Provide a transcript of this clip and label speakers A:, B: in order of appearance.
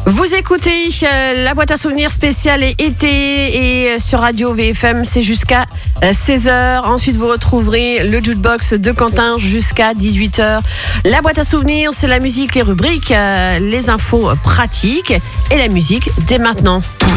A: Vous écoutez la boîte à souvenirs spéciale et été et sur Radio VFM, c'est jusqu'à 16h. Ensuite, vous retrouverez le jukebox de Quentin jusqu'à 18h. La boîte à souvenirs, c'est la musique, les rubriques, les infos pratiques et la musique dès maintenant.
B: Tous